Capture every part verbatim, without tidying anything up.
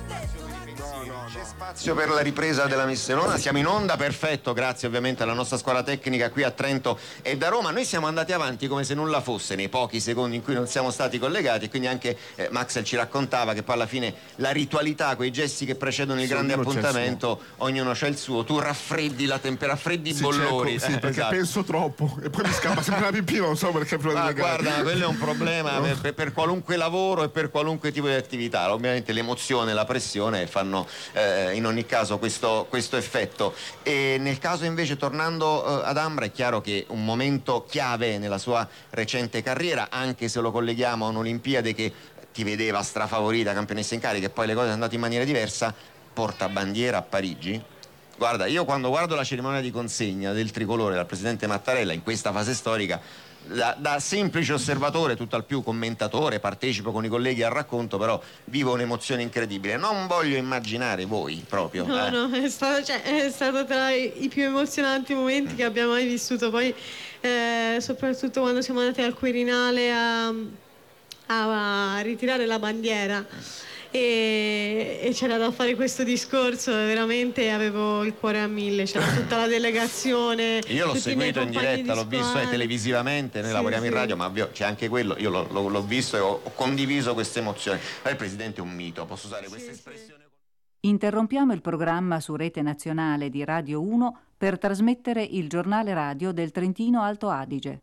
No, no, c'è spazio per la ripresa della Messenona, siamo in onda, perfetto, grazie ovviamente alla nostra squadra tecnica qui a Trento e da Roma. Noi siamo andati avanti come se nulla fosse nei pochi secondi in cui non siamo stati collegati, e quindi anche eh, Maxel ci raccontava che poi alla fine la ritualità, quei gesti che precedono il sì, grande appuntamento, ognuno c'ha il suo, tu raffreddi la temperatura, raffreddi i sì, bollori. Cerco, sì, eh, perché esatto. penso troppo e poi mi scappa sempre la pipì, non so perché. Ma guarda, quello è un problema no. per, per qualunque lavoro e per qualunque tipo di attività, ovviamente l'emozione, la pressione fanno eh, in ogni caso questo, questo effetto. E nel caso invece, tornando eh, ad Ambra, è chiaro che un momento chiave nella sua recente carriera, anche se lo colleghiamo a un'Olimpiade che ti vedeva strafavorita, campionessa in carica, e poi le cose sono andate in maniera diversa, portabandiera a Parigi. Guarda, io quando guardo la cerimonia di consegna del tricolore dal presidente Mattarella in questa fase storica, da, da semplice osservatore, tutto al più commentatore, partecipo con i colleghi al racconto, però vivo un'emozione incredibile. Non voglio immaginare voi proprio. No, eh. no, è stato, cioè, è stato tra i, i più emozionanti momenti mm. che abbiamo mai vissuto. Poi, eh, soprattutto quando siamo andati al Quirinale a, a, a ritirare la bandiera. E, e c'era da fare questo discorso, veramente avevo il cuore a mille, c'era tutta la delegazione. Io l'ho seguito in diretta, l'ho visto eh, televisivamente, noi sì, lavoriamo sì. in radio, ma c'è anche quello, io l'ho, l'ho, l'ho visto e ho, ho condiviso queste emozioni. Ma il presidente è un mito, posso usare questa sì, espressione? Sì. Interrompiamo il programma su Rete Nazionale di Radio uno per trasmettere il giornale radio del Trentino Alto Adige.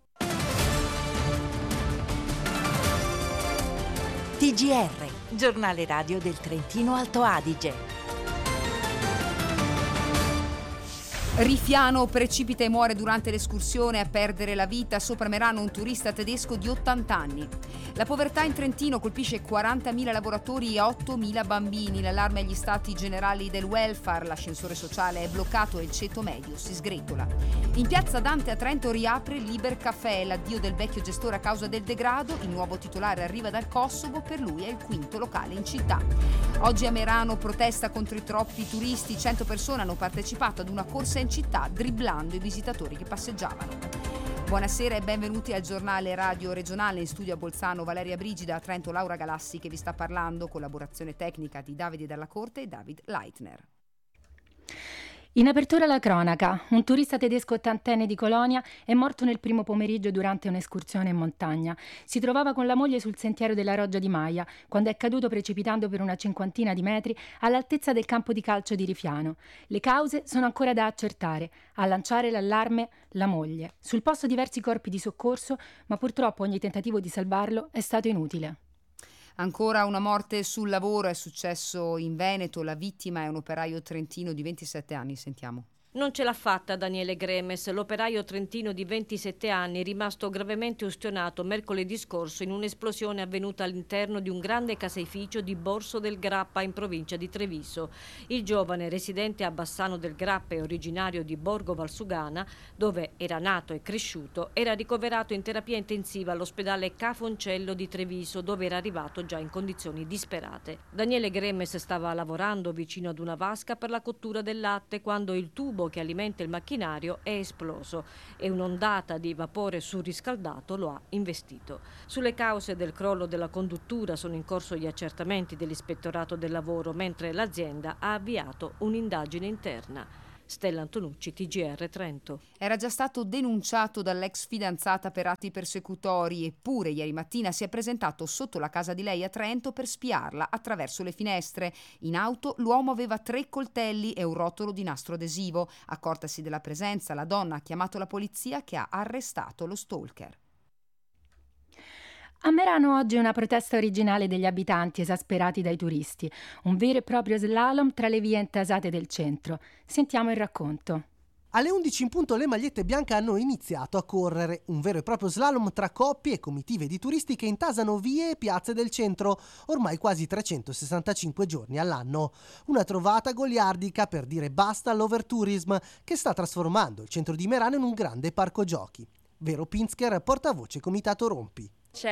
T G R, giornale radio del Trentino Alto Adige. Rifiano, precipita e muore durante l'escursione, a perdere la vita sopra Merano un turista tedesco di ottanta anni. La povertà in Trentino colpisce quarantamila lavoratori e ottomila bambini. L'allarme agli stati generali del welfare, l'ascensore sociale è bloccato e il ceto medio si sgretola. In piazza Dante a Trento riapre Liber Caffè, l'addio del vecchio gestore a causa del degrado, il nuovo titolare arriva dal Kosovo, per lui è il quinto locale in città. Oggi a Merano protesta contro i troppi turisti, cento persone hanno partecipato ad una corsa in città dribblando i visitatori che passeggiavano. Buonasera e benvenuti al giornale radio regionale. In studio a Bolzano Valeria Brigida, a Trento Laura Galassi che vi sta parlando, collaborazione tecnica di Davide Dalla Corte e David Leitner. In apertura la cronaca, un turista tedesco ottantenne di Colonia è morto nel primo pomeriggio durante un'escursione in montagna. Si trovava con la moglie sul sentiero della Roggia di Maia, quando è caduto precipitando per una cinquantina di metri all'altezza del campo di calcio di Rifiano. Le cause sono ancora da accertare. A lanciare l'allarme la moglie. Sul posto diversi corpi di soccorso, ma purtroppo ogni tentativo di salvarlo è stato inutile. Ancora una morte sul lavoro, è successo in Veneto, la vittima è un operaio trentino di ventisette anni, sentiamo. Non ce l'ha fatta Daniele Gremes, l'operaio trentino di ventisette anni, rimasto gravemente ustionato mercoledì scorso in un'esplosione avvenuta all'interno di un grande caseificio di Borso del Grappa in provincia di Treviso. Il giovane, residente a Bassano del Grappa e originario di Borgo Valsugana, dove era nato e cresciuto, era ricoverato in terapia intensiva all'ospedale Ca' Foncello di Treviso, dove era arrivato già in condizioni disperate. Daniele Gremes stava lavorando vicino ad una vasca per la cottura del latte quando il tubo che alimenta il macchinario è esploso e un'ondata di vapore surriscaldato lo ha investito. Sulle cause del crollo della conduttura sono in corso gli accertamenti dell'Ispettorato del Lavoro, mentre l'azienda ha avviato un'indagine interna. Stella Antonucci, T G R Trento. Era già stato denunciato dall'ex fidanzata per atti persecutori, eppure ieri mattina si è presentato sotto la casa di lei a Trento per spiarla attraverso le finestre. In auto l'uomo aveva tre coltelli e un rotolo di nastro adesivo. Accortasi della presenza, la donna ha chiamato la polizia che ha arrestato lo stalker. A Merano oggi è una protesta originale degli abitanti esasperati dai turisti, un vero e proprio slalom tra le vie intasate del centro. Sentiamo il racconto. Alle undici in punto le magliette bianche hanno iniziato a correre, un vero e proprio slalom tra coppie e comitive di turisti che intasano vie e piazze del centro, ormai quasi trecentosessantacinque giorni all'anno. Una trovata goliardica per dire basta all'overtourism che sta trasformando il centro di Merano in un grande parco giochi. Vero Pinsker, portavoce Comitato Rompi. C'è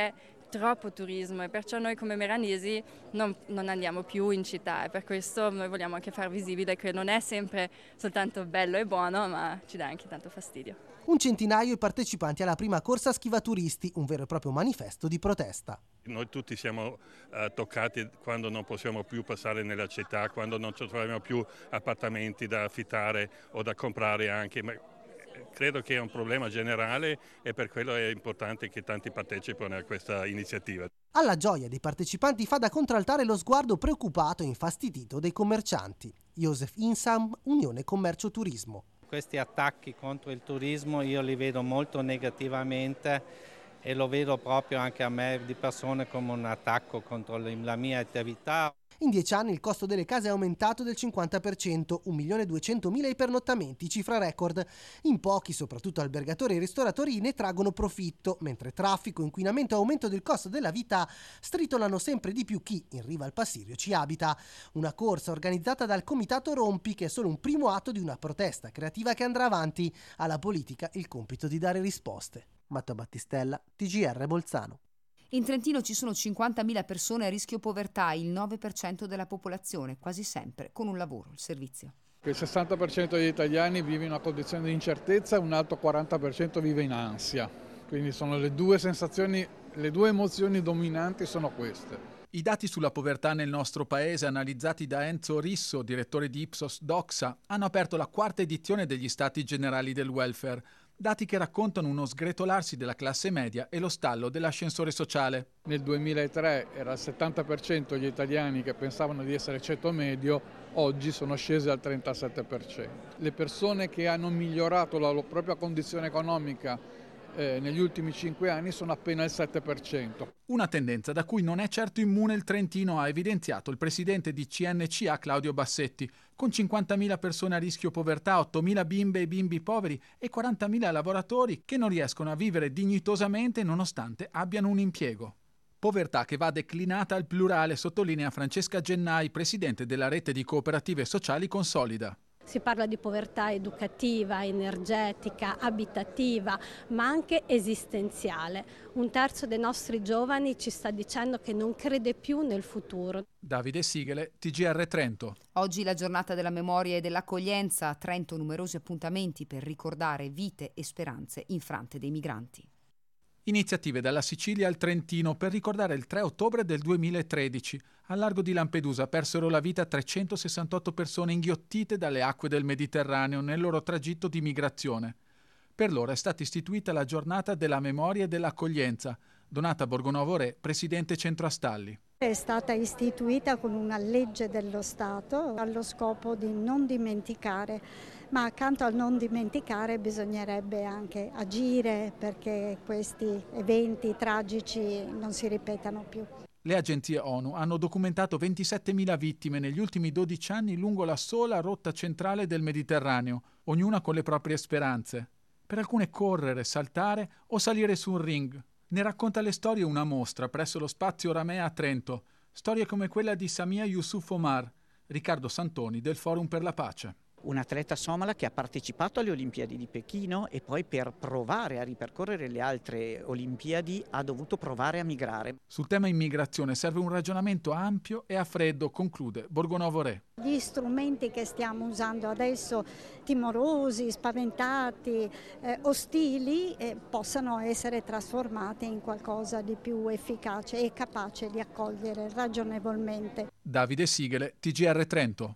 troppo turismo e perciò noi come meranesi non, non andiamo più in città e per questo noi vogliamo anche far visibile che non è sempre soltanto bello e buono, ma ci dà anche tanto fastidio. Un centinaio i partecipanti alla prima corsa schivaturisti, un vero e proprio manifesto di protesta. Noi tutti siamo uh, toccati quando non possiamo più passare nella città, quando non troviamo più appartamenti da affittare o da comprare anche. Ma credo che è un problema generale e per quello è importante che tanti partecipino a questa iniziativa. Alla gioia dei partecipanti fa da contraltare lo sguardo preoccupato e infastidito dei commercianti. Josef Insam, Unione Commercio Turismo. Questi attacchi contro il turismo io li vedo molto negativamente e lo vedo proprio anche a me di persone come un attacco contro la mia attività. In dieci anni il costo delle case è aumentato del cinquanta per cento, un milione duecentomila i pernottamenti, cifra record. In pochi, soprattutto albergatori e ristoratori, ne traggono profitto, mentre traffico, inquinamento e aumento del costo della vita stritolano sempre di più chi, in riva al Passirio, ci abita. Una corsa organizzata dal Comitato Rompi, che è solo un primo atto di una protesta creativa che andrà avanti. Alla politica il compito di dare risposte. Matteo Battistella, T G R Bolzano. In Trentino ci sono cinquantamila persone a rischio povertà, il nove per cento della popolazione, quasi sempre con un lavoro, il servizio. Il sessanta per cento degli italiani vive in una condizione di incertezza e un altro quaranta per cento vive in ansia. Quindi sono le due sensazioni, le due emozioni dominanti sono queste. I dati sulla povertà nel nostro paese, analizzati da Enzo Risso, direttore di Ipsos Doxa, hanno aperto la quarta edizione degli Stati Generali del Welfare. Dati che raccontano uno sgretolarsi della classe media e lo stallo dell'ascensore sociale. Nel duemilatré era il settanta per cento degli italiani che pensavano di essere ceto medio, oggi sono scesi al trentasette per cento. Le persone che hanno migliorato la loro propria condizione economica eh, negli ultimi cinque anni sono appena il sette per cento. Una tendenza da cui non è certo immune il Trentino, ha evidenziato il presidente di C N C A Claudio Bassetti, con cinquantamila persone a rischio povertà, ottomila bimbe e bimbi poveri e quarantamila lavoratori che non riescono a vivere dignitosamente nonostante abbiano un impiego. Povertà che va declinata al plurale, sottolinea Francesca Gennai, presidente della rete di cooperative sociali Consolida. Si parla di povertà educativa, energetica, abitativa, ma anche esistenziale. Un terzo dei nostri giovani ci sta dicendo che non crede più nel futuro. Davide Sigele, T G R Trento. Oggi la giornata della memoria e dell'accoglienza. A Trento numerosi appuntamenti per ricordare vite e speranze infrante dei migranti. Iniziative dalla Sicilia al Trentino per ricordare il tre ottobre del duemilatredici. Al largo di Lampedusa persero la vita trecentosessantotto persone inghiottite dalle acque del Mediterraneo nel loro tragitto di migrazione. Per loro è stata istituita la giornata della memoria e dell'accoglienza. Donata Borgonovo Re, presidente Centro Astalli. È stata istituita con una legge dello Stato allo scopo di non dimenticare, ma accanto al non dimenticare bisognerebbe anche agire perché questi eventi tragici non si ripetano più. Le agenzie ONU hanno documentato ventisettemila vittime negli ultimi dodici anni lungo la sola rotta centrale del Mediterraneo, ognuna con le proprie speranze. Per alcune correre, saltare o salire su un ring. Ne racconta le storie una mostra presso lo Spazio Ramea a Trento. Storie come quella di Samia Yusuf Omar, Riccardo Santoni del Forum per la Pace. Un atleta somala che ha partecipato alle Olimpiadi di Pechino e poi per provare a ripercorrere le altre Olimpiadi ha dovuto provare a migrare. Sul tema immigrazione serve un ragionamento ampio e a freddo, conclude Borgonovo Re. Gli strumenti che stiamo usando adesso, timorosi, spaventati, eh, ostili, eh, possano essere trasformati in qualcosa di più efficace e capace di accogliere ragionevolmente. Davide Sigele, T G R Trento.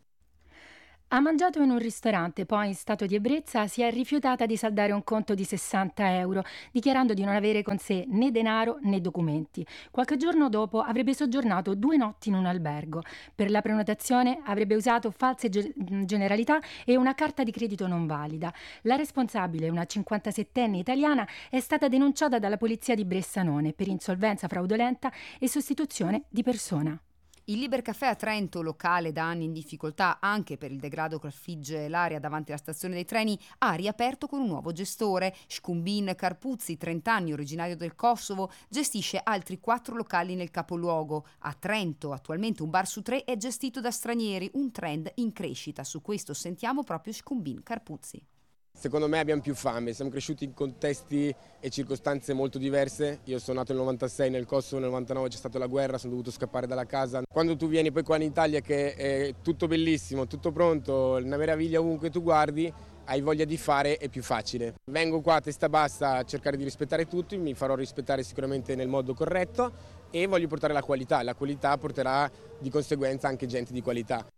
Ha mangiato in un ristorante, poi in stato di ebbrezza si è rifiutata di saldare un conto di sessanta euro, dichiarando di non avere con sé né denaro né documenti. Qualche giorno dopo avrebbe soggiornato due notti in un albergo. Per la prenotazione avrebbe usato false ge- generalità e una carta di credito non valida. La responsabile, una cinquantasettenne italiana, è stata denunciata dalla polizia di Bressanone per insolvenza fraudolenta e sostituzione di persona. Il Libercaffè a Trento, locale da anni in difficoltà anche per il degrado che affligge l'area davanti alla stazione dei treni, ha riaperto con un nuovo gestore. Shkumbin Karpuzzi, trenta anni, originario del Kosovo, gestisce altri quattro locali nel capoluogo. A Trento attualmente un bar su tre è gestito da stranieri, un trend in crescita. Su questo sentiamo proprio Shkumbin Karpuzzi. Secondo me abbiamo più fame, siamo cresciuti in contesti e circostanze molto diverse. Io sono nato nel novantasei nel Kosovo, nel novantanove c'è stata la guerra, sono dovuto scappare dalla casa. Quando tu vieni poi qua in Italia che è tutto bellissimo, tutto pronto, una meraviglia ovunque tu guardi, hai voglia di fare, è più facile. Vengo qua a testa bassa a cercare di rispettare tutti, mi farò rispettare sicuramente nel modo corretto e voglio portare la qualità. La qualità porterà di conseguenza anche gente di qualità.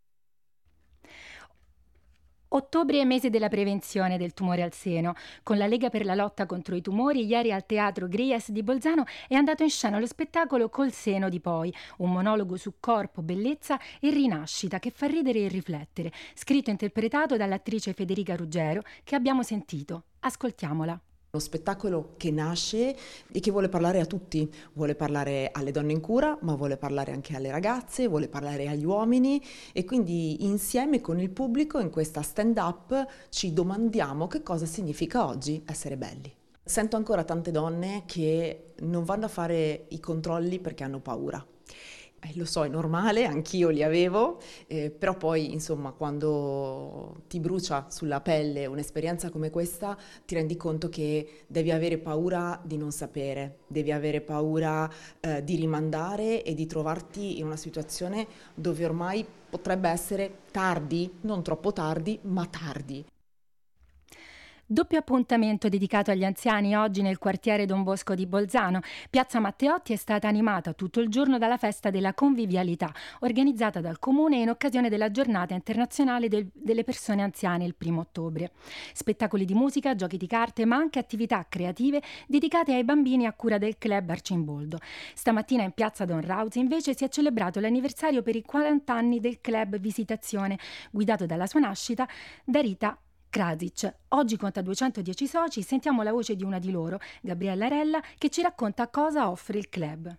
Ottobre è mese della prevenzione del tumore al seno. Con la Lega per la lotta contro i tumori, ieri al Teatro Gries di Bolzano è andato in scena lo spettacolo Col seno di poi, un monologo su corpo, bellezza e rinascita che fa ridere e riflettere, scritto e interpretato dall'attrice Federica Ruggero che abbiamo sentito. Ascoltiamola. Uno spettacolo che nasce e che vuole parlare a tutti, vuole parlare alle donne in cura, ma vuole parlare anche alle ragazze, vuole parlare agli uomini e quindi insieme con il pubblico in questa stand-up ci domandiamo che cosa significa oggi essere belli. Sento ancora tante donne che non vanno a fare i controlli perché hanno paura. Eh, lo so, è normale, anch'io li avevo, eh, però poi insomma quando ti brucia sulla pelle un'esperienza come questa ti rendi conto che devi avere paura di non sapere, devi avere paura eh, di rimandare e di trovarti in una situazione dove ormai potrebbe essere tardi, non troppo tardi, ma tardi. Doppio appuntamento dedicato agli anziani oggi nel quartiere Don Bosco di Bolzano. Piazza Matteotti è stata animata tutto il giorno dalla festa della convivialità, organizzata dal Comune in occasione della giornata internazionale del, delle persone anziane il primo ottobre. Spettacoli di musica, giochi di carte, ma anche attività creative dedicate ai bambini a cura del club Arcimboldo. Stamattina in piazza Don Rauzi invece si è celebrato l'anniversario per i quaranta anni del club Visitazione, guidato dalla sua nascita da Rita Krasic. Oggi conta duecentodieci soci, sentiamo la voce di una di loro, Gabriella Rella, che ci racconta cosa offre il club.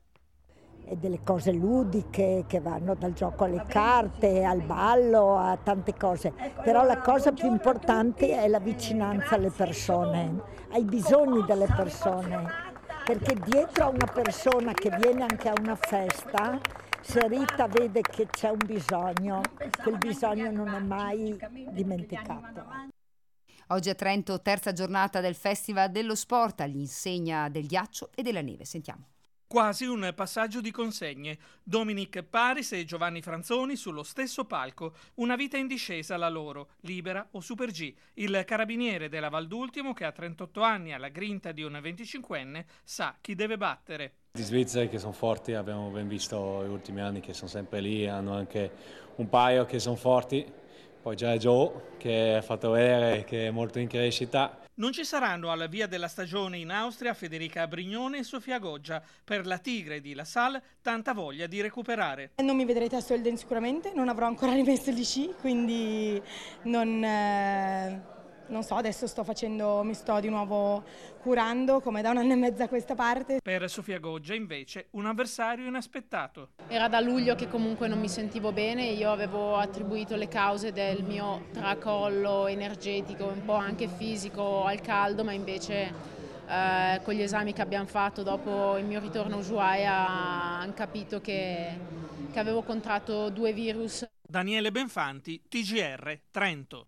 E delle cose ludiche che vanno dal gioco alle carte, al ballo, a tante cose. Però la cosa più importante è la vicinanza alle persone, ai bisogni delle persone. Perché dietro a una persona che viene anche a una festa, se Rita vede che c'è un bisogno, quel bisogno non è mai dimenticato. Oggi a Trento, terza giornata del Festival dello Sport all'insegna del ghiaccio e della neve. Sentiamo. Quasi un passaggio di consegne. Dominic Paris e Giovanni Franzoni sullo stesso palco. Una vita in discesa la loro, libera o super G. Il carabiniere della Valdultimo, che ha trentotto anni, alla grinta di un venticinquenne, sa chi deve battere. Gli svizzeri che sono forti, abbiamo ben visto gli ultimi anni che sono sempre lì, hanno anche un paio che sono forti. Poi già Joe, che ha fatto vedere che è molto in crescita. Non ci saranno alla via della stagione in Austria Federica Brignone e Sofia Goggia. Per la Tigre di La Salle tanta voglia di recuperare. Non mi vedrete a Solden sicuramente, non avrò ancora rimesso gli sci, quindi non, eh, non so, adesso sto facendo, mi sto di nuovo curando come da un anno e mezzo a questa parte. Per Sofia Goggia invece un avversario inaspettato. Era da luglio che comunque non mi sentivo bene, io avevo attribuito le cause del mio tracollo energetico, un po' anche fisico al caldo, ma invece eh, con gli esami che abbiamo fatto dopo il mio ritorno a Ushuaia hanno capito che, che avevo contratto due virus. Daniele Benfanti, T G R, Trento.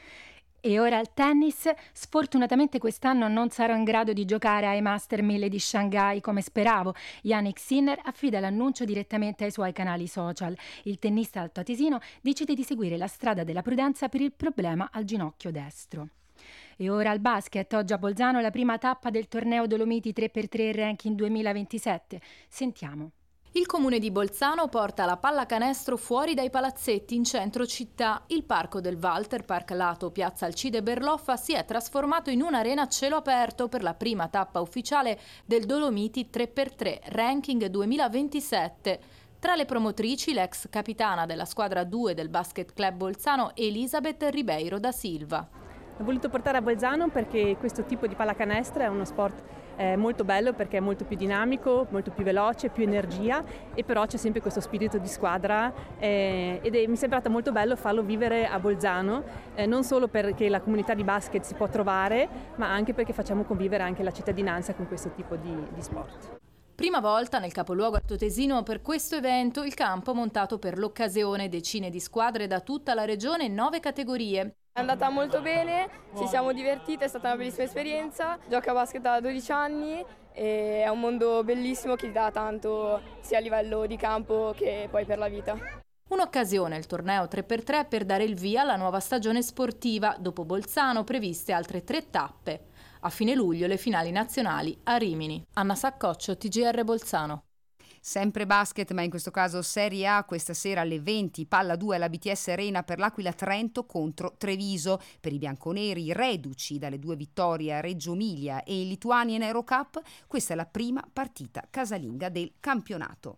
E ora al tennis. Sfortunatamente quest'anno non sarò in grado di giocare ai Master mille di Shanghai come speravo. Yannick Sinner affida l'annuncio direttamente ai suoi canali social. Il tennista altoatesino decide di seguire la strada della prudenza per il problema al ginocchio destro. E ora al basket. Oggi a Bolzano la prima tappa del torneo Dolomiti tre per tre Ranking duemilaventisette. Sentiamo. Il comune di Bolzano porta la pallacanestro fuori dai palazzetti in centro città. Il parco del Walter Park lato Piazza Alcide Berloffa si è trasformato in un'arena a cielo aperto per la prima tappa ufficiale del Dolomiti tre per tre Ranking duemilaventisette. Tra le promotrici l'ex capitana della squadra due del Basket Club Bolzano Elisabeth Ribeiro da Silva. L'ho voluto portare a Bolzano perché questo tipo di pallacanestro è uno sport eh, molto bello, perché è molto più dinamico, molto più veloce, più energia, e però c'è sempre questo spirito di squadra eh, ed è, mi è sembrato molto bello farlo vivere a Bolzano, eh, non solo perché la comunità di basket si può trovare, ma anche perché facciamo convivere anche la cittadinanza con questo tipo di, di sport. Prima volta nel capoluogo altoatesino per questo evento, il campo montato per l'occasione, decine di squadre da tutta la regione in nove categorie. È andata molto bene, ci siamo divertite, è stata una bellissima esperienza. Gioco a basket da dodici anni e è un mondo bellissimo che ti dà tanto sia a livello di campo che poi per la vita. Un'occasione, il torneo tre per tre, per dare il via alla nuova stagione sportiva. Dopo Bolzano previste altre tre tappe. A fine luglio le finali nazionali a Rimini. Anna Saccoccio, T G R Bolzano. Sempre basket, ma in questo caso Serie A, questa sera alle venti, palla due alla B T S Arena per l'Aquila Trento contro Treviso. Per i bianconeri, reduci dalle due vittorie a Reggio Emilia e in Lituanian Eurocup, questa è la prima partita casalinga del campionato.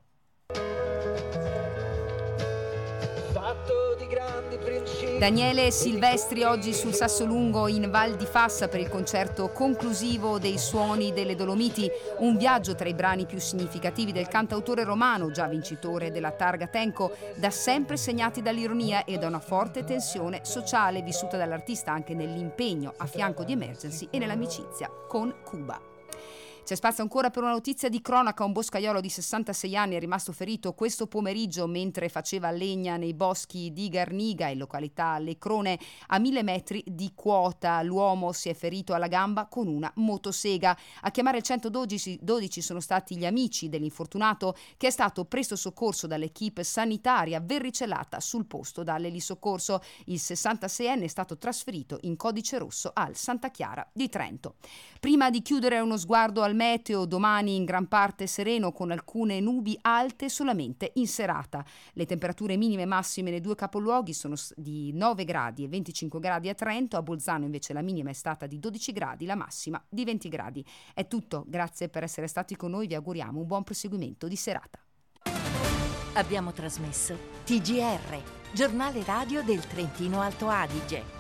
Daniele Silvestri oggi sul Sassolungo in Val di Fassa per il concerto conclusivo dei Suoni delle Dolomiti, un viaggio tra i brani più significativi del cantautore romano, già vincitore della Targa Tenco, da sempre segnati dall'ironia e da una forte tensione sociale vissuta dall'artista anche nell'impegno a fianco di Emergency e nell'amicizia con Cuba. C'è spazio ancora per una notizia di cronaca. Un boscaiolo di sessantasei anni è rimasto ferito questo pomeriggio mentre faceva legna nei boschi di Garniga, in località Lecrone, a mille metri di quota. L'uomo si è ferito alla gamba con una motosega. A chiamare il centododici sono stati gli amici dell'infortunato, che è stato presto soccorso dall'equipe sanitaria verricellata sul posto dall'elisoccorso. Il sessantaseienne è stato trasferito in codice rosso al Santa Chiara di Trento. Prima di chiudere uno sguardo al meteo, domani in gran parte sereno con alcune nubi alte solamente in serata. Le temperature minime e massime nei due capoluoghi sono di nove gradi e venticinque gradi a Trento, a Bolzano invece la minima è stata di dodici gradi, la massima di venti gradi. È tutto, grazie per essere stati con noi, vi auguriamo un buon proseguimento di serata. Abbiamo trasmesso T G R, giornale radio del Trentino Alto Adige.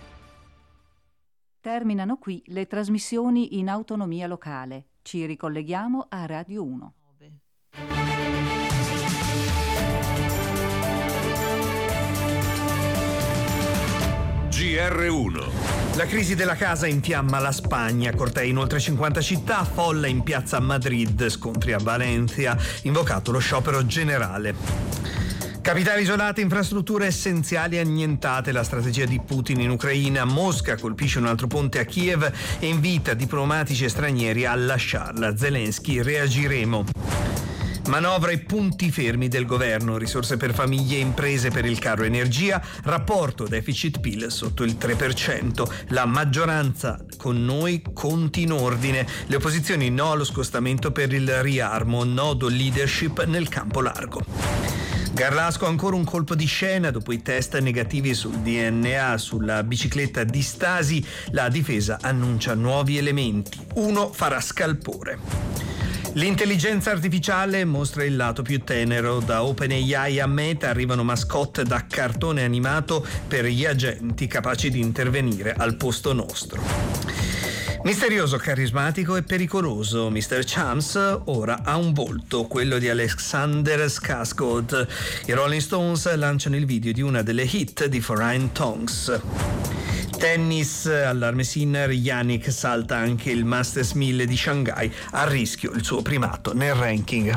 Terminano qui le trasmissioni in autonomia locale. Ci ricolleghiamo a Radio uno. G R uno. La crisi della casa infiamma la Spagna, cortei in oltre cinquanta città, folla in piazza Madrid, scontri a Valencia, invocato lo sciopero generale. Capitali isolate, infrastrutture essenziali annientate, la strategia di Putin in Ucraina. Mosca colpisce un altro ponte a Kiev e invita diplomatici e stranieri a lasciarla. Zelensky, reagiremo. Manovra e punti fermi del governo, risorse per famiglie e imprese per il caro energia, rapporto deficit-P I L sotto il tre per cento. La maggioranza con noi conti in ordine, le opposizioni no allo scostamento per il riarmo, nodo leadership nel campo largo. Garlasco ancora un colpo di scena dopo i test negativi sul D N A sulla bicicletta di Stasi, la difesa annuncia nuovi elementi, uno farà scalpore. L'intelligenza artificiale mostra il lato più tenero, da OpenAI a Meta arrivano mascotte da cartone animato per gli agenti capaci di intervenire al posto nostro. Misterioso, carismatico e pericoloso, mister Chams ora ha un volto, quello di Alexander Skarsgård. I Rolling Stones lanciano il video di una delle hit di Foreign Tongues. Tennis, allarme Sinner, Yannick salta anche il Masters mille di Shanghai, a rischio il suo primato nel ranking.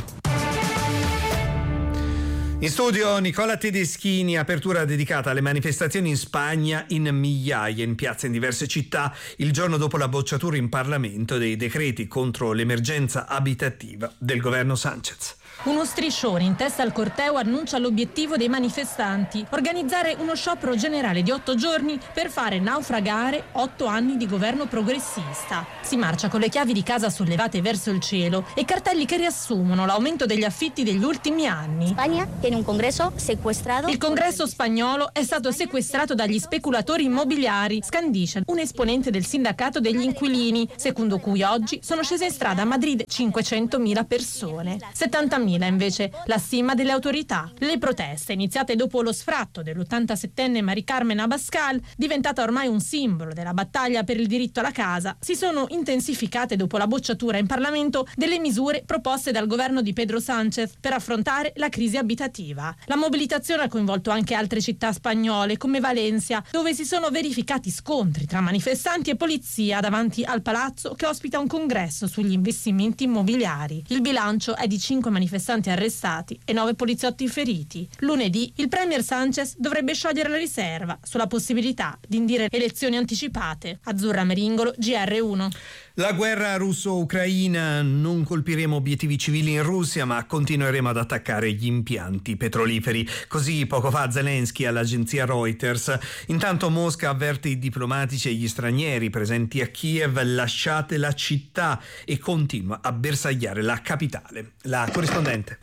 In studio Nicola Tedeschini, apertura dedicata alle manifestazioni in Spagna in migliaia in piazza in diverse città il giorno dopo la bocciatura in Parlamento dei decreti contro l'emergenza abitativa del governo Sánchez. Uno striscione in testa al corteo annuncia l'obiettivo dei manifestanti: organizzare uno sciopero generale di otto giorni per fare naufragare otto anni di governo progressista. Si marcia con le chiavi di casa sollevate verso il cielo e cartelli che riassumono l'aumento degli affitti degli ultimi anni. Spagna tiene un congresso sequestrato. Il congresso spagnolo è stato sequestrato dagli speculatori immobiliari, scandisce un esponente del sindacato degli inquilini, secondo cui oggi sono scese in strada a Madrid cinquecentomila persone. settantamila invece la stima delle autorità. Le proteste, iniziate dopo lo sfratto dell'ottantasettenne Mari Carmen Abascal, diventata ormai un simbolo della battaglia per il diritto alla casa, si sono intensificate dopo la bocciatura in Parlamento delle misure proposte dal governo di Pedro Sánchez per affrontare la crisi abitativa. La mobilitazione ha coinvolto anche altre città spagnole come Valencia, dove si sono verificati scontri tra manifestanti e polizia davanti al palazzo che ospita un congresso sugli investimenti immobiliari. Il bilancio è di cinque manifestazioni manifestanti arrestati e nove poliziotti feriti. Lunedì il premier Sanchez dovrebbe sciogliere la riserva sulla possibilità di indire elezioni anticipate. Azzurra Meringolo, G R uno. La guerra russo-ucraina: non colpiremo obiettivi civili in Russia, ma continueremo ad attaccare gli impianti petroliferi. Così poco fa Zelensky all'agenzia Reuters. Intanto Mosca avverte i diplomatici e gli stranieri presenti a Kiev: lasciate la città, e continua a bersagliare la capitale. La corrispondente.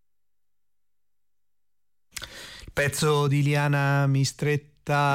Il pezzo di Liana Mistretti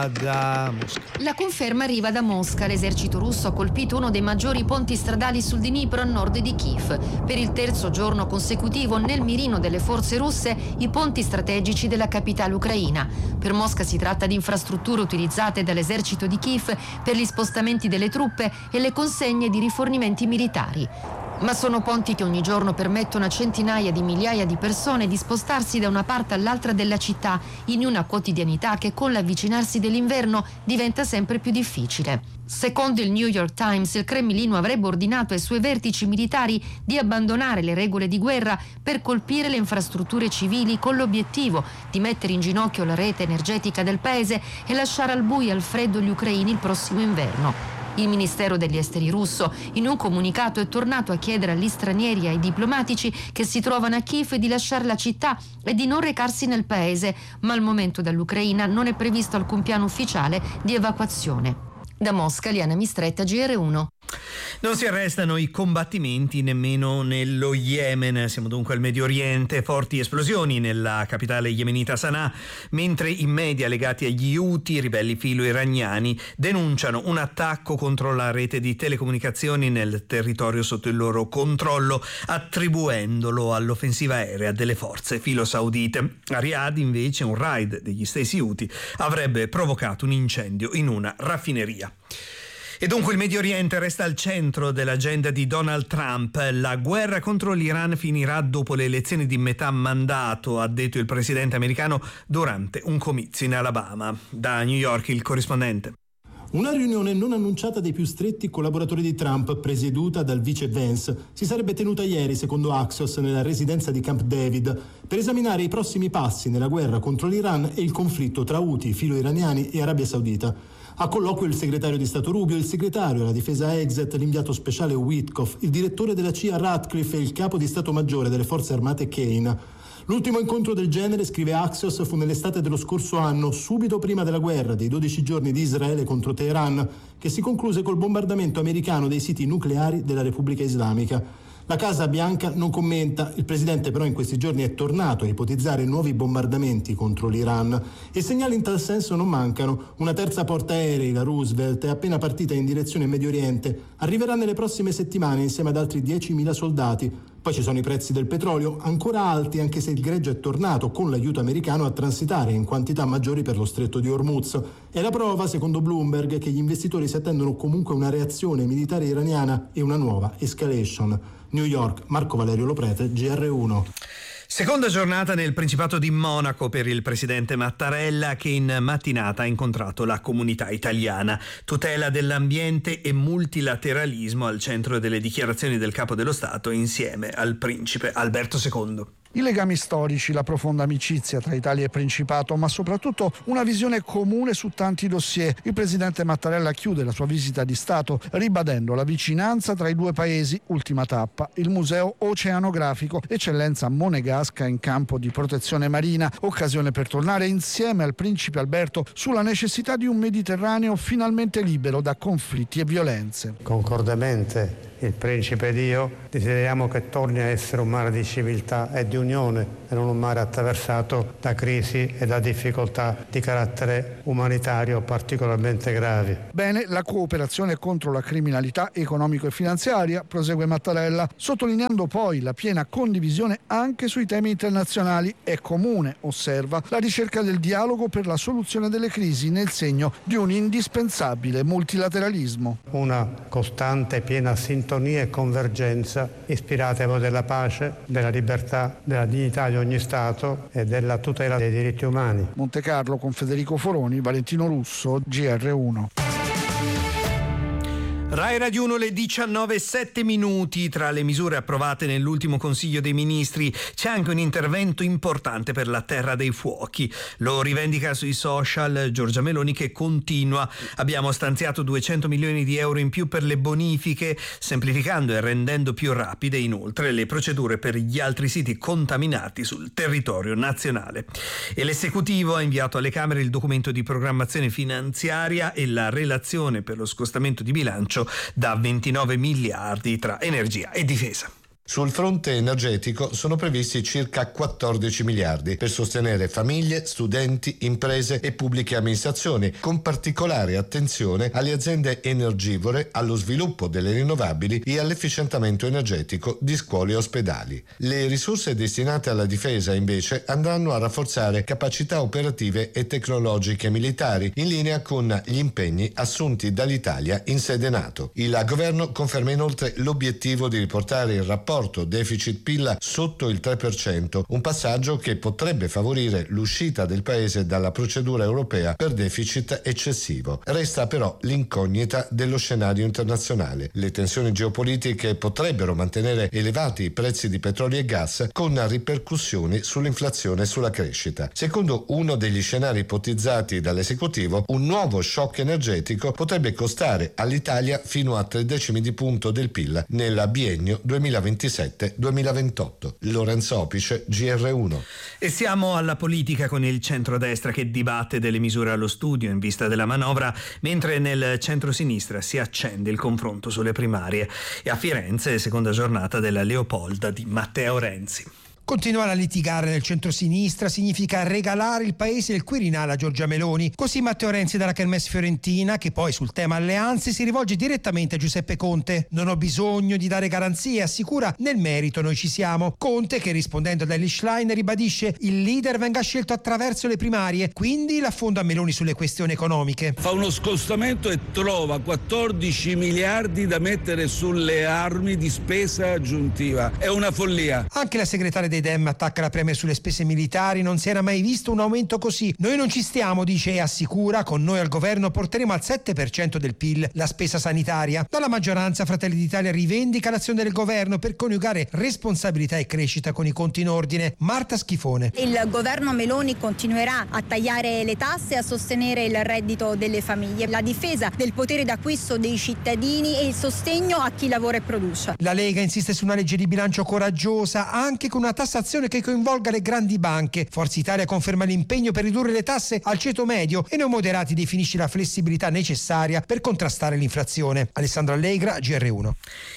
da Mosca. La conferma arriva da Mosca. L'esercito russo ha colpito uno dei maggiori ponti stradali sul Dnipro a nord di Kiev. Per il terzo giorno consecutivo nel mirino delle forze russe i ponti strategici della capitale ucraina. Per Mosca si tratta di infrastrutture utilizzate dall'esercito di Kiev per gli spostamenti delle truppe e le consegne di rifornimenti militari. Ma sono ponti che ogni giorno permettono a centinaia di migliaia di persone di spostarsi da una parte all'altra della città in una quotidianità che con l'avvicinarsi dell'inverno diventa sempre più difficile. Secondo il New York Times, il Cremlino avrebbe ordinato ai suoi vertici militari di abbandonare le regole di guerra per colpire le infrastrutture civili con l'obiettivo di mettere in ginocchio la rete energetica del paese e lasciare al buio e al freddo gli ucraini il prossimo inverno. Il Ministero degli Esteri russo in un comunicato è tornato a chiedere agli stranieri e ai diplomatici che si trovano a Kiev di lasciare la città e di non recarsi nel paese, ma al momento dall'Ucraina non è previsto alcun piano ufficiale di evacuazione. Da Mosca, Liana Mistretta, G R uno. Non si arrestano i combattimenti nemmeno nello Yemen. Siamo dunque al Medio Oriente. Forti esplosioni nella capitale yemenita Sana'a, mentre i media legati agli Houthi, ribelli filo-iraniani, denunciano un attacco contro la rete di telecomunicazioni nel territorio sotto il loro controllo, attribuendolo all'offensiva aerea delle forze filo-saudite. A Riyadh, invece, un raid degli stessi Houthi avrebbe provocato un incendio in una raffineria. E dunque il Medio Oriente resta al centro dell'agenda di Donald Trump. La guerra contro l'Iran finirà dopo le elezioni di metà mandato, ha detto il presidente americano durante un comizio in Alabama. Da New York il corrispondente. Una riunione non annunciata dei più stretti collaboratori di Trump, presieduta dal vice Vance, si sarebbe tenuta ieri, secondo Axios, nella residenza di Camp David, per esaminare i prossimi passi nella guerra contro l'Iran e il conflitto tra Houthi, filo-iraniani e Arabia Saudita. A colloquio il segretario di Stato Rubio, il segretario alla difesa Exet, l'inviato speciale Witkoff, il direttore della C I A Ratcliffe e il capo di Stato Maggiore delle Forze Armate Kane. L'ultimo incontro del genere, scrive Axios, fu nell'estate dello scorso anno, subito prima della guerra dei dodici giorni di Israele contro Teheran, che si concluse col bombardamento americano dei siti nucleari della Repubblica Islamica. La Casa Bianca non commenta, il presidente però in questi giorni è tornato a ipotizzare nuovi bombardamenti contro l'Iran e segnali in tal senso non mancano. Una terza portaerei, la Roosevelt, è appena partita in direzione Medio Oriente, arriverà nelle prossime settimane insieme ad altri diecimila soldati. Poi ci sono i prezzi del petrolio, ancora alti anche se il greggio è tornato con l'aiuto americano a transitare in quantità maggiori per lo stretto di Hormuz. È la prova, secondo Bloomberg, che gli investitori si attendono comunque una reazione militare iraniana e una nuova escalation. New York, Marco Valerio Loprete, G R uno. Seconda giornata nel Principato di Monaco per il presidente Mattarella, che in mattinata ha incontrato la comunità italiana. Tutela dell'ambiente e multilateralismo al centro delle dichiarazioni del capo dello Stato insieme al principe Alberto secondo. I legami storici, la profonda amicizia tra Italia e Principato, ma soprattutto una visione comune su tanti dossier. Il presidente Mattarella chiude la sua visita di Stato ribadendo la vicinanza tra i due paesi. Ultima tappa, il Museo Oceanografico, eccellenza monegasca in campo di protezione marina. Occasione per tornare insieme al principe Alberto sulla necessità di un Mediterraneo finalmente libero da conflitti e violenze. Concordemente il principe ed io desideriamo che torni a essere un mare di civiltà e di unione e non un mare attraversato da crisi e da difficoltà di carattere umanitario particolarmente gravi. Bene la cooperazione contro la criminalità economico e finanziaria, prosegue Mattarella, sottolineando poi la piena condivisione anche sui temi internazionali. È comune, osserva, la ricerca del dialogo per la soluzione delle crisi nel segno di un indispensabile multilateralismo. Una costante piena sintonia e convergenza ispirate ai valori della pace, della libertà, della dignità di ogni Stato e della tutela dei diritti umani. Monte Carlo con Federico Foroni, Valentino Russo, G R uno. Rai Radio uno, le diciannove e sette minuti. Tra le misure approvate nell'ultimo Consiglio dei Ministri c'è anche un intervento importante per la Terra dei Fuochi. Lo rivendica sui social Giorgia Meloni, che continua: abbiamo stanziato duecento milioni di euro in più per le bonifiche, semplificando e rendendo più rapide inoltre le procedure per gli altri siti contaminati sul territorio nazionale. E l'esecutivo ha inviato alle Camere il documento di programmazione finanziaria e la relazione per lo scostamento di bilancio da ventinove miliardi tra energia e difesa. Sul fronte energetico sono previsti circa quattordici miliardi per sostenere famiglie, studenti, imprese e pubbliche amministrazioni, con particolare attenzione alle aziende energivore, allo sviluppo delle rinnovabili e all'efficientamento energetico di scuole e ospedali. Le risorse destinate alla difesa invece andranno a rafforzare capacità operative e tecnologiche militari, in linea con gli impegni assunti dall'Italia in sede NATO. Il governo conferma inoltre l'obiettivo di riportare il rapporto deficit-P I L sotto il tre per cento, un passaggio che potrebbe favorire l'uscita del paese dalla procedura europea per deficit eccessivo. Resta però l'incognita dello scenario internazionale. Le tensioni geopolitiche potrebbero mantenere elevati i prezzi di petrolio e gas, con ripercussioni sull'inflazione e sulla crescita. Secondo uno degli scenari ipotizzati dall'esecutivo, un nuovo shock energetico potrebbe costare all'Italia fino a tre decimi di punto del P I L nel biennio duemilaventisette duemilaventotto. Lorenzo Opice, G R uno. E siamo alla politica, con il centrodestra che dibatte delle misure allo studio in vista della manovra, mentre nel centrosinistra si accende il confronto sulle primarie. E a Firenze, seconda giornata della Leopolda di Matteo Renzi. Continuare a litigare nel centrosinistra significa regalare il paese al Quirinale a Giorgia Meloni. Così Matteo Renzi dalla Kermesse fiorentina, che poi sul tema alleanze si rivolge direttamente a Giuseppe Conte. Non ho bisogno di dare garanzie, assicura, nel merito noi ci siamo. Conte, che rispondendo ad Elly Schlein ribadisce il leader venga scelto attraverso le primarie, quindi l'affondo a Meloni sulle questioni economiche. Fa uno scostamento e trova quattordici miliardi da mettere sulle armi di spesa aggiuntiva. È una follia. Anche la segretaria dei Dem attacca la Premier sulle spese militari. Non si era mai visto un aumento così. Noi non ci stiamo, dice, e assicura, con noi al governo porteremo al sette per cento del P I L la spesa sanitaria. Dalla maggioranza Fratelli d'Italia rivendica l'azione del governo per coniugare responsabilità e crescita con i conti in ordine. Marta Schifone. Il governo Meloni continuerà a tagliare le tasse e a sostenere il reddito delle famiglie, la difesa del potere d'acquisto dei cittadini e il sostegno a chi lavora e produce. La Lega insiste su una legge di bilancio coraggiosa, anche con una tassazione che coinvolga le grandi banche. Forza Italia conferma l'impegno per ridurre le tasse al ceto medio e Noi Moderati definisce la flessibilità necessaria per contrastare l'inflazione. Alessandro Allegra, G R uno.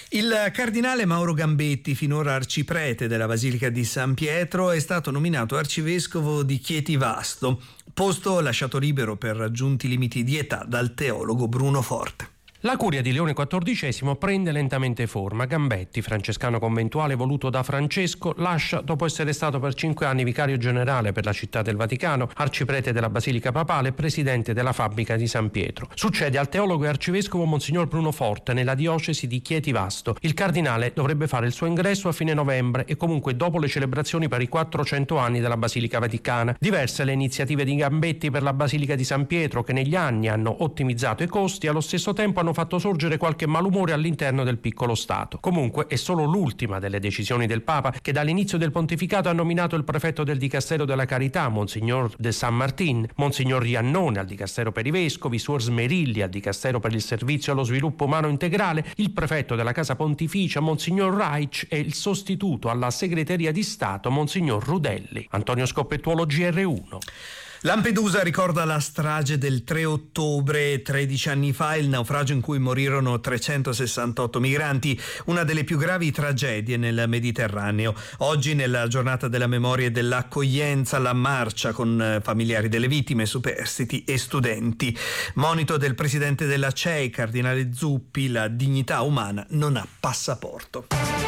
Il cardinale Mauro Gambetti, finora arciprete della Basilica di San Pietro, è stato nominato arcivescovo di Chietivasto, posto lasciato libero per raggiunti limiti di età dal teologo Bruno Forte. La curia di Leone quattordicesimo prende lentamente forma. Gambetti, francescano conventuale voluto da Francesco, lascia dopo essere stato per cinque anni vicario generale per la città del Vaticano, arciprete della Basilica Papale e presidente della fabbrica di San Pietro. Succede al teologo e arcivescovo Monsignor Bruno Forte nella diocesi di Chietivasto. Il cardinale dovrebbe fare il suo ingresso a fine novembre e comunque dopo le celebrazioni per i quattrocento anni della Basilica Vaticana. Diverse le iniziative di Gambetti per la Basilica di San Pietro, che negli anni hanno ottimizzato i costi e allo stesso tempo hanno fatto sorgere qualche malumore all'interno del piccolo Stato. Comunque è solo l'ultima delle decisioni del Papa, che dall'inizio del pontificato ha nominato il prefetto del Dicastero della Carità, Monsignor de San Martin, Monsignor Iannone al Dicastero per i Vescovi, Suor Smerilli al Dicastero per il Servizio allo Sviluppo Umano Integrale, il prefetto della Casa Pontificia, Monsignor Reich, e il sostituto alla Segreteria di Stato, Monsignor Rudelli. Antonio Scoppettuolo, G R uno. Lampedusa ricorda la strage del tre ottobre, tredici anni fa, il naufragio in cui morirono trecentosessantotto migranti, una delle più gravi tragedie nel Mediterraneo. Oggi, nella giornata della memoria e dell'accoglienza, la marcia con familiari delle vittime, superstiti e studenti. Monito del presidente della C E I, Cardinale Zuppi: la dignità umana non ha passaporto.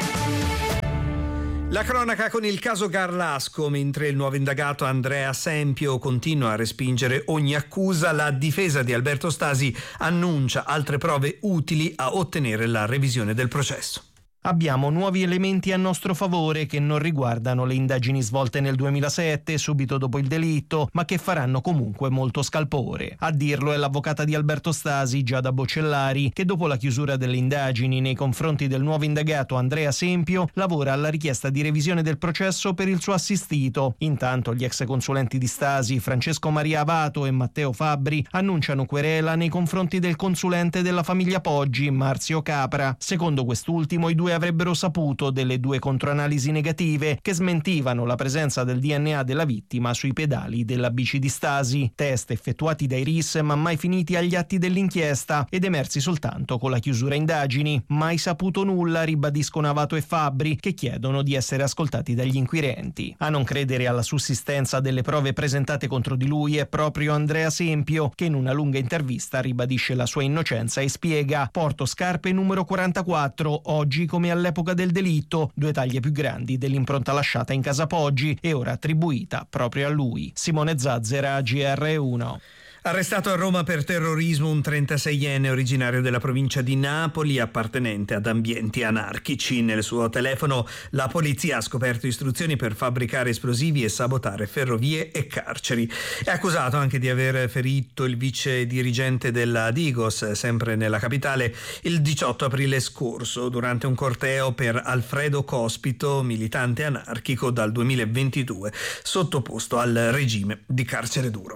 La cronaca con il caso Garlasco. Mentre il nuovo indagato Andrea Sempio continua a respingere ogni accusa, la difesa di Alberto Stasi annuncia altre prove utili a ottenere la revisione del processo. Abbiamo nuovi elementi a nostro favore che non riguardano le indagini svolte nel duemilasette, subito dopo il delitto, ma che faranno comunque molto scalpore. A dirlo è l'avvocata di Alberto Stasi, Giada Bocellari, che dopo la chiusura delle indagini nei confronti del nuovo indagato Andrea Sempio lavora alla richiesta di revisione del processo per il suo assistito. Intanto gli ex consulenti di Stasi, Francesco Maria Avato e Matteo Fabbri, annunciano querela nei confronti del consulente della famiglia Poggi, Marzio Capra. Secondo quest'ultimo, i due avrebbero saputo delle due controanalisi negative che smentivano la presenza del D N A della vittima sui pedali della bici di Stasi, test effettuati dai R I S ma mai finiti agli atti dell'inchiesta ed emersi soltanto con la chiusura indagini. Mai saputo nulla, ribadiscono Avato e Fabbri, che chiedono di essere ascoltati dagli inquirenti. A non credere alla sussistenza delle prove presentate contro di lui è proprio Andrea Sempio, che in una lunga intervista ribadisce la sua innocenza e spiega: porto scarpe numero quarantaquattro, oggi come all'epoca del delitto, due taglie più grandi dell'impronta lasciata in casa Poggi e ora attribuita proprio a lui. Simone Zazzera, G R uno. Arrestato a Roma per terrorismo un trentaseienne originario della provincia di Napoli, appartenente ad ambienti anarchici. Nel suo telefono la polizia ha scoperto istruzioni per fabbricare esplosivi e sabotare ferrovie e carceri. È accusato anche di aver ferito il vice dirigente della Digos, sempre nella capitale, il diciotto aprile scorso, durante un corteo per Alfredo Cospito, militante anarchico dal duemilaventidue, sottoposto al regime di carcere duro.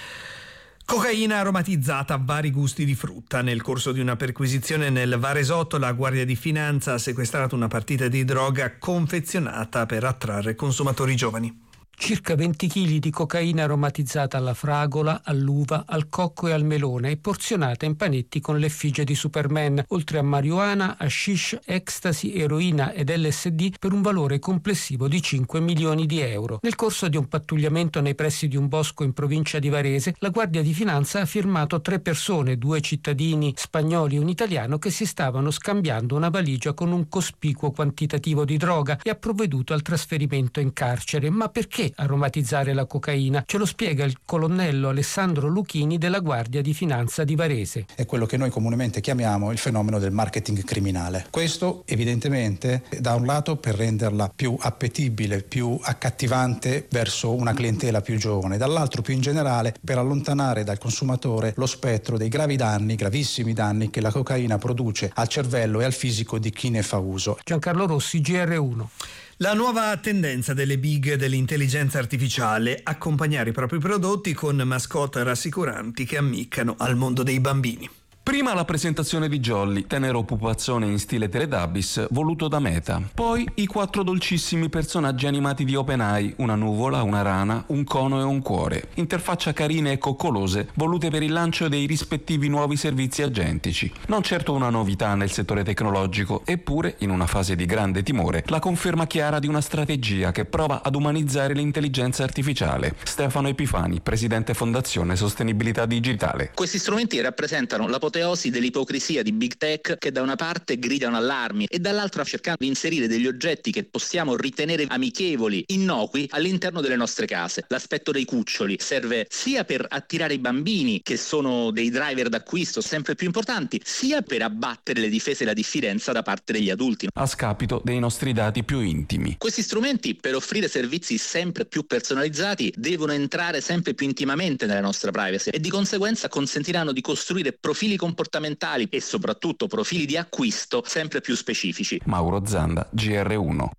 Cocaina aromatizzata a vari gusti di frutta. Nel corso di una perquisizione nel Varesotto, la Guardia di Finanza ha sequestrato una partita di droga confezionata per attrarre consumatori giovani. Circa venti chili di cocaina aromatizzata alla fragola, all'uva, al cocco e al melone e porzionata in panetti con l'effigie di Superman, oltre a marijuana, hashish, ecstasy, eroina ed L S D per un valore complessivo di cinque milioni di euro. Nel corso di un pattugliamento nei pressi di un bosco in provincia di Varese, la Guardia di Finanza ha fermato tre persone, due cittadini spagnoli e un italiano, che si stavano scambiando una valigia con un cospicuo quantitativo di droga e ha provveduto al trasferimento in carcere. Ma perché aromatizzare la cocaina? Ce lo spiega il colonnello Alessandro Luchini della Guardia di Finanza di Varese. È quello che noi comunemente chiamiamo il fenomeno del marketing criminale. Questo evidentemente da un lato per renderla più appetibile, più accattivante verso una clientela più giovane, dall'altro più in generale per allontanare dal consumatore lo spettro dei gravi danni, gravissimi danni che la cocaina produce al cervello e al fisico di chi ne fa uso. Giancarlo Rossi, G R uno. La nuova tendenza delle big dell'intelligenza artificiale: accompagnare i propri prodotti con mascotte rassicuranti che ammiccano al mondo dei bambini. Prima la presentazione di Jolly, tenero pupazzone in stile Teletubbies voluto da Meta. Poi i quattro dolcissimi personaggi animati di OpenAI, una nuvola, una rana, un cono e un cuore. Interfaccia carine e coccolose volute per il lancio dei rispettivi nuovi servizi agentici. Non certo una novità nel settore tecnologico, eppure, in una fase di grande timore, la conferma chiara di una strategia che prova ad umanizzare l'intelligenza artificiale. Stefano Epifani, presidente Fondazione Sostenibilità Digitale. Questi strumenti rappresentano la potenza dell'ipocrisia di Big Tech, che da una parte gridano allarmi e dall'altra cercando di inserire degli oggetti che possiamo ritenere amichevoli, innocui, all'interno delle nostre case. L'aspetto dei cuccioli serve sia per attirare i bambini, che sono dei driver d'acquisto sempre più importanti, sia per abbattere le difese e la diffidenza da parte degli adulti, a scapito dei nostri dati più intimi. Questi strumenti, per offrire servizi sempre più personalizzati, devono entrare sempre più intimamente nella nostra privacy e di conseguenza consentiranno di costruire profili comportamentali e soprattutto profili di acquisto sempre più specifici. Mauro Zanda, G R uno.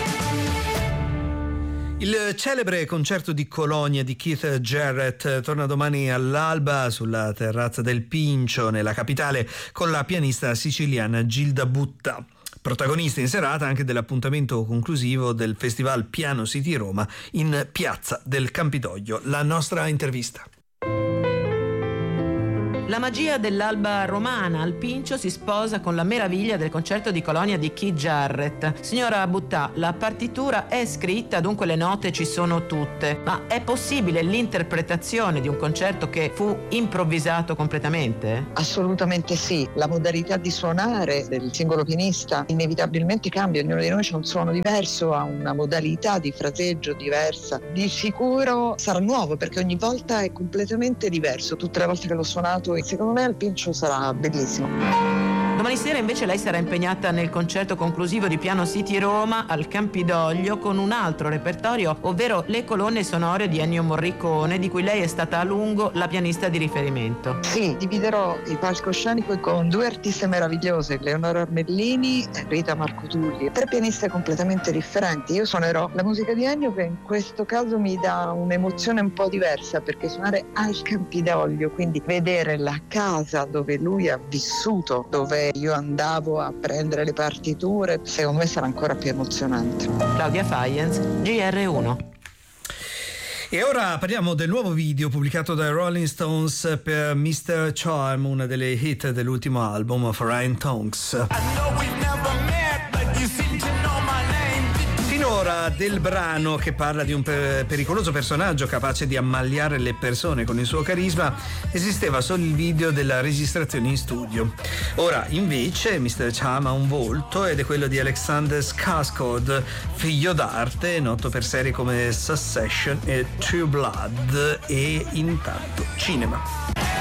Il celebre concerto di Colonia di Keith Jarrett torna domani all'alba sulla terrazza del Pincio, nella capitale, con la pianista siciliana Gilda Butta. Protagonista in serata anche dell'appuntamento conclusivo del Festival Piano City Roma in Piazza del Campidoglio. La nostra intervista. La magia dell'alba romana al Pincio si sposa con la meraviglia del concerto di Colonia di Keith Jarrett. Signora Buttà, la partitura è scritta, dunque le note ci sono tutte, ma è possibile l'interpretazione di un concerto che fu improvvisato completamente? Assolutamente sì, la modalità di suonare del singolo pianista inevitabilmente cambia, ognuno di noi ha un suono diverso, ha una modalità di fraseggio diversa. Di sicuro sarà nuovo perché ogni volta è completamente diverso, tutte le volte che l'ho suonato. Secondo me al Pincio sarà bellissimo. Domani sera invece lei sarà impegnata nel concerto conclusivo di Piano City Roma al Campidoglio con un altro repertorio, ovvero le colonne sonore di Ennio Morricone, di cui lei è stata a lungo la pianista di riferimento. Sì, dividerò il palcoscenico con due artiste meravigliose, Leonora Armellini e Rita Marco Tulli, tre pianiste completamente differenti. Io suonerò la musica di Ennio, che in questo caso mi dà un'emozione un po' diversa, perché suonare al Campidoglio, quindi vedere la casa dove lui ha vissuto, dove io andavo a prendere le partiture, secondo me sarà ancora più emozionante. Claudia Faienz, G R uno. E ora parliamo del nuovo video pubblicato dai Rolling Stones per mister Charm, una delle hit dell'ultimo album of Ryan Tonks. Finora del brano, che parla di un per- pericoloso personaggio capace di ammaliare le persone con il suo carisma, esisteva solo il video della registrazione in studio. Ora invece mister Charm ha un volto, ed è quello di Alexander Skarsgård, figlio d'arte, noto per serie come Succession e True Blood, e intanto cinema.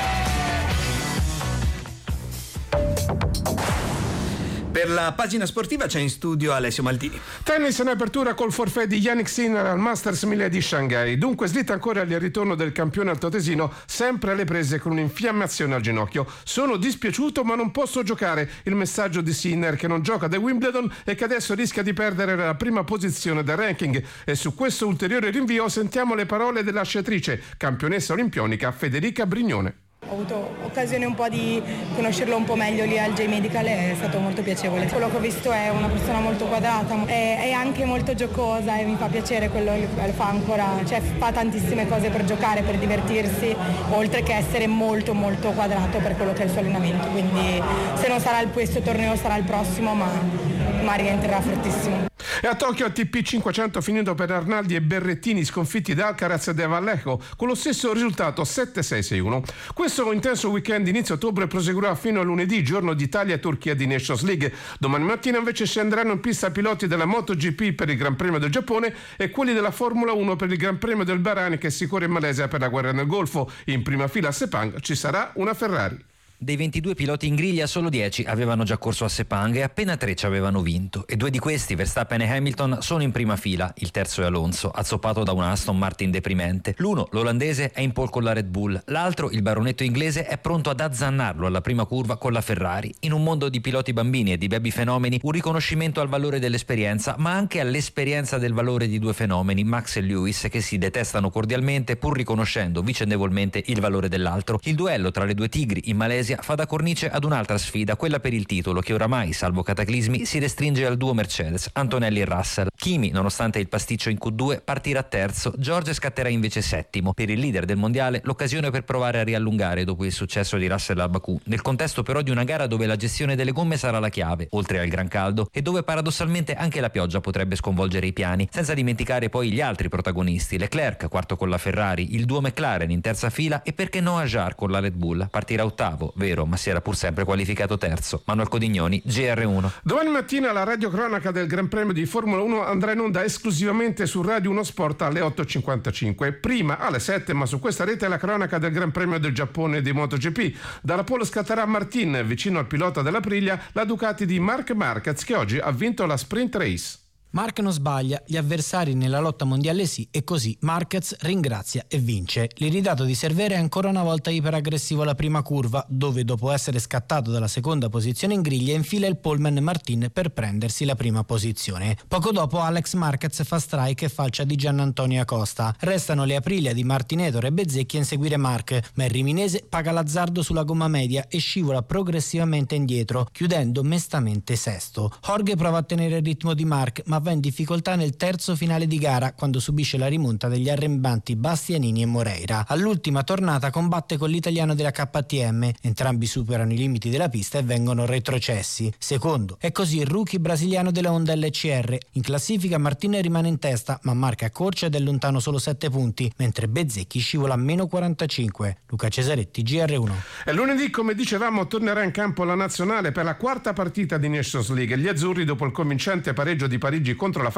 Per la pagina sportiva c'è in studio Alessio Maldini. Tennis in apertura col forfait di Yannick Sinner al Masters mille di Shanghai. Dunque slitta ancora il ritorno del campione altoatesino, sempre alle prese con un'infiammazione al ginocchio. Sono dispiaciuto ma non posso giocare. Il messaggio di Sinner, che non gioca da Wimbledon e che adesso rischia di perdere la prima posizione del ranking. E su questo ulteriore rinvio sentiamo le parole della sciatrice, campionessa olimpionica Federica Brignone. Ho avuto occasione un po' di conoscerlo un po' meglio lì al J-Medical, è stato molto piacevole. Quello che ho visto è una persona molto quadrata, è, è anche molto giocosa e mi fa piacere quello che fa ancora, cioè fa tantissime cose per giocare, per divertirsi, oltre che essere molto molto quadrato per quello che è il suo allenamento. Quindi se non sarà il questo torneo sarà il prossimo, ma, ma rientrerà fortissimo. E a Tokyo A T P cinquecento finito per Arnaldi e Berrettini, sconfitti da Alcaraz e De Vallejo con lo stesso risultato sette sei sei uno. Questo intenso weekend inizio ottobre proseguirà fino a lunedì, giorno di Italia e Turchia di Nations League. Domani mattina invece scenderanno in pista piloti della MotoGP per il Gran Premio del Giappone e quelli della Formula uno per il Gran Premio del Bahrain, che si corre in Malesia per la guerra nel Golfo. In prima fila a Sepang ci sarà una Ferrari. Dei ventidue piloti in griglia solo dieci avevano già corso a Sepang e appena tre ci avevano vinto, e due di questi, Verstappen e Hamilton, sono in prima fila. Il terzo è Alonso, azzoppato da una Aston Martin deprimente. L'uno, l'olandese, è in pole con la Red Bull. L'altro, il baronetto inglese, è pronto ad azzannarlo alla prima curva con la Ferrari. In un mondo di piloti bambini e di baby fenomeni, un riconoscimento al valore dell'esperienza, ma anche all'esperienza del valore di due fenomeni, Max e Lewis, che si detestano cordialmente pur riconoscendo vicendevolmente il valore dell'altro. Il duello tra le due tigri in Malesia fa da cornice ad un'altra sfida, quella per il titolo, che oramai, salvo cataclismi, si restringe al duo Mercedes, Antonelli e Russell. Kimi, nonostante il pasticcio in Q due, partirà terzo, George scatterà invece settimo. Per il leader del mondiale l'occasione per provare a riallungare dopo il successo di Russell a Baku, nel contesto però di una gara dove la gestione delle gomme sarà la chiave, oltre al gran caldo, e dove paradossalmente anche la pioggia potrebbe sconvolgere i piani, senza dimenticare poi gli altri protagonisti, Leclerc quarto con la Ferrari, il duo McLaren in terza fila e perché no Ajar con la Red Bull, partirà ottavo, vero, ma si era pur sempre qualificato terzo. Manuel Codignoni, G R uno. Domani mattina la radiocronaca del Gran Premio di Formula uno andrà in onda esclusivamente su Radio uno Sport alle otto e cinquantacinque. Prima alle sette, ma su questa rete, la cronaca del Gran Premio del Giappone di MotoGP. Dalla pole scatterà Martin, vicino al pilota dell'Aprilia, la Ducati di Marc Marquez, che oggi ha vinto la sprint race. Marc non sbaglia, gli avversari nella lotta mondiale sì, e così Marquez ringrazia e vince. L'iridato di Cervera è ancora una volta iperaggressivo alla prima curva, dove dopo essere scattato dalla seconda posizione in griglia infila il poleman Martin per prendersi la prima posizione. Poco dopo Alex Marquez fa strike e falcia di Giannantonio Acosta. Restano le Aprilia di Martinetto e Bezzecchi a inseguire Marc, ma il riminese paga l'azzardo sulla gomma media e scivola progressivamente indietro, chiudendo mestamente sesto. Jorge prova a tenere il ritmo di Marc, ma va in difficoltà nel terzo finale di gara, quando subisce la rimonta degli arrembanti Bastianini e Moreira. All'ultima tornata combatte con l'italiano della K T M, entrambi superano i limiti della pista e vengono retrocessi. Secondo è così il rookie brasiliano della Honda L C R. In classifica Martin rimane in testa, ma marca accorcia ed è lontano solo sette punti, mentre Bezzecchi scivola a meno quarantacinque. Luca Cesaretti, G R uno. E lunedì, come dicevamo, tornerà in campo la nazionale per la quarta partita di Nations League. Gli azzurri, dopo il convincente pareggio di Parigi contro la